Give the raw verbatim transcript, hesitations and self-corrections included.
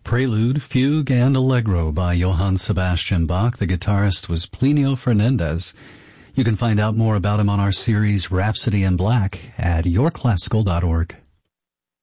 Prelude, Fugue, and Allegro by Johann Sebastian Bach. The guitarist was Plinio Fernandez. You can find out more about him on our series Rhapsody in Black at your classical dot org.